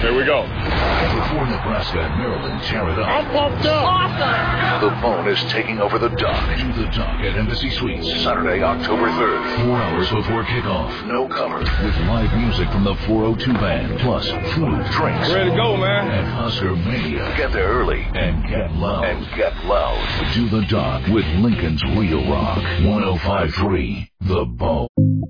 Here we go. Before Nebraska and Maryland tear it up. I'm pumped up. Awesome. The Bone is taking over the dock. Do the dock at Embassy Suites. Saturday, October 3rd. 4 hours before kickoff. No cover. With live music from the 402 band. Plus food, drinks. Ready to go, man. And Husker Mania. Get there early and get loud. Do the dock with Lincoln's Real Rock. 105.3 The Bone.